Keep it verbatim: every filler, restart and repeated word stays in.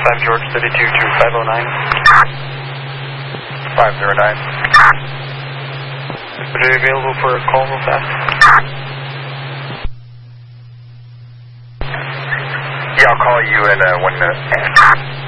five George, thirty-two to five oh nine. five oh nine. Are you available for a call real fast? Yeah, I'll call you in uh, one minute.